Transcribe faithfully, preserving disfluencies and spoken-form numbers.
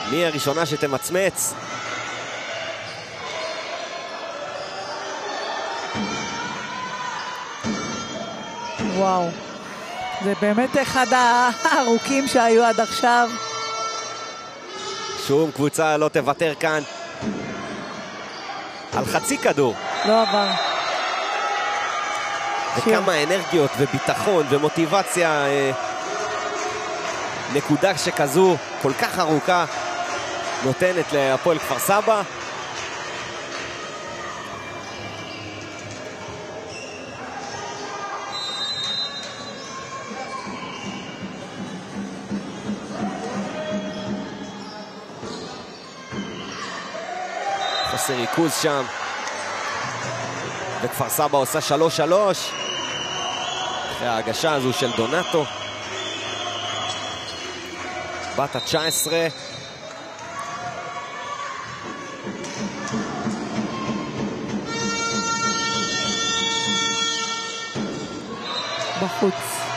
מי הראשונה שתמצמץ? וואו. זה באמת אחד הארוכים שהיו עד עכשיו. שום קבוצה לא תוותר כאן. על חצי כדור. לא עבר. וכמה אנרגיות וביטחון ומוטיבציה. נקודה שכזו כל כך ארוכה נותנת להפועל כפר סבא. חוסר ריכוז שם. וכפר סבא עושה שלוש שלוש. אחרי ההגשה הזו של דונטו. בת ה-תשע עשרה. בחוץ.